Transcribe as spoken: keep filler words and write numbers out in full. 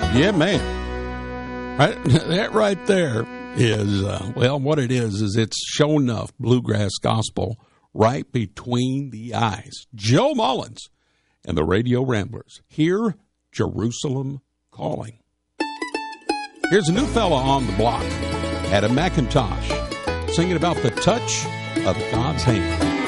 Yeah, man. Right, that right there is, uh, well, what it is, is it's show enough bluegrass gospel right between the eyes. Joe Mullins and the Radio Ramblers. Hear Jerusalem Calling. Here's a new fella on the block, Adam McIntosh, singing about the touch of God's hand.